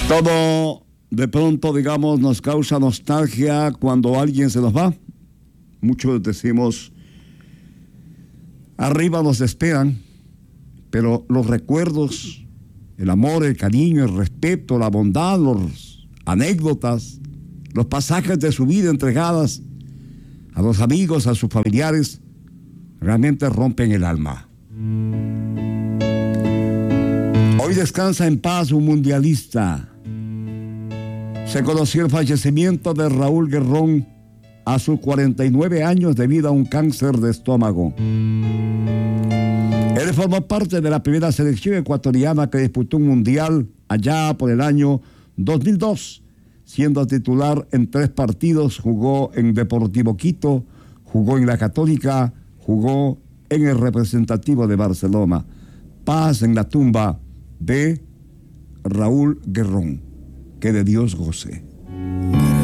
Todo de pronto, digamos, nos causa nostalgia cuando alguien se nos va. Muchos decimos, arriba nos esperan, pero los recuerdos, el amor, el cariño, el respeto, la bondad, las anécdotas, los pasajes de su vida entregadas a los amigos, a sus familiares, realmente rompen el alma. Hoy descansa en paz un mundialista. Se conoció el fallecimiento de Raúl Guerrón a sus 49 años debido a un cáncer de estómago. Él formó parte de la primera selección ecuatoriana que disputó un mundial allá por el año 2002, siendo titular en 3 partidos. Jugó en Deportivo Quito, jugó en la Católica, jugó en el representativo de Barcelona. Paz en la tumba de Raúl Guerrón. Que de Dios goce.